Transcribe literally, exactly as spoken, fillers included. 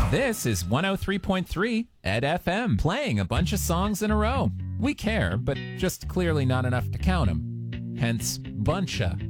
This is one oh three point three Ed F M, playing a bunch of songs in a row. We care, but just clearly not enough to count them. Hence, buncha.